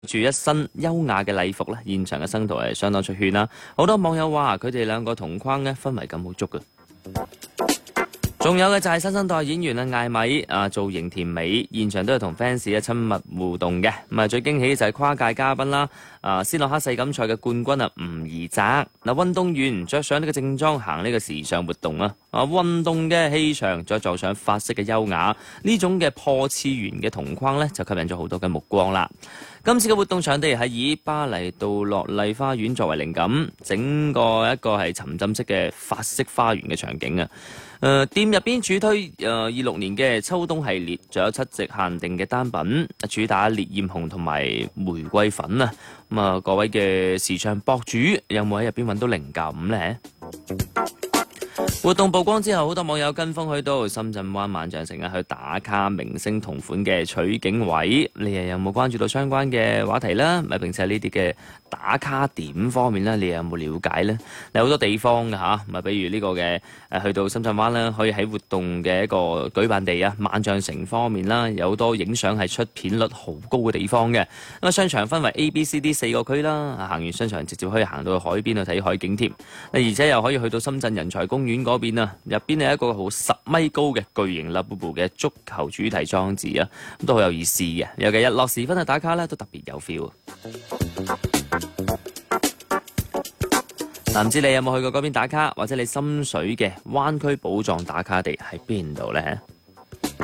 住一身優雅嘅禮服咧，現場嘅生徒係相當出圈啦。好多網友話佢哋兩個同框咧氛圍感好足嘅。仲有嘅就係新生代演員艾米造型甜美，現場都係同 fans 親密互動嘅。咁最驚喜就係跨界嘉賓啦，斯諾克世錦賽嘅冠軍吳怡澤。運動員着上呢個正裝行呢個時尚活動啊，運動嘅氣場再撞上法式嘅優雅，呢種嘅破次元嘅同框呢，就吸引咗好多嘅目光啦。今次嘅活動場地係以巴厘道樂麗花園作為靈感，整個一個係沉浸式嘅法式花園嘅場景啊。店入邊主推26年嘅秋冬系列，仲有7席限定嘅單品，主打烈焰紅同埋玫瑰粉啊。各位嘅時尚博主有冇喺入邊揾到靈感呢？活動曝光之後，好多網友跟風去到深圳灣萬象城去打卡明星同款嘅取景位。你又有冇關注到相關嘅話題呢？並且呢啲嘅打卡點方面呢，你有冇了解呢？有好多地方嘅嚇，比如呢個嘅去到深圳灣啦，可以喺活動嘅一個舉辦地萬象城方面啦，有好多影相係出片率好高嘅地方嘅。商場分為 A、B、C、D 4個區啦，行完商場直接可以行到去海邊去睇海景添。而且又可以去到深圳人才公園嗰邊啊，入邊係一個好10米高嘅巨型 Labubu 嘅足球主題裝置啊，都好有意思嘅。尤其日落時分去打卡咧，都特別有 feel。唔知你有冇去過嗰邊打卡，或者你心水嘅灣區寶藏打卡地喺邊度呢？